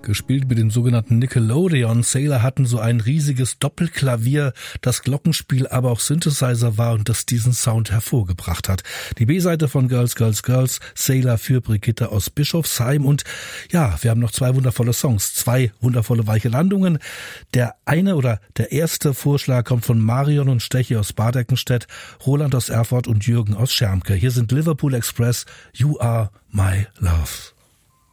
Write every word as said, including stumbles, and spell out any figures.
gespielt mit dem sogenannten Nickelodeon. Sailor hatten so ein riesiges Doppelklavier, das Glockenspiel aber auch Synthesizer war und das diesen Sound hervorgebracht hat. Die B-Seite von Girls, Girls, Girls, Sailor für Brigitte aus Bischofsheim. Und ja, wir haben noch zwei wundervolle Songs, zwei wundervolle weiche Landungen. Der eine oder der erste Vorschlag kommt von Marion und Stechi aus Bad Eckenstedt, Roland aus Erfurt und Jürgen aus Schermke. Hier sind Liverpool Express, You Are My Love.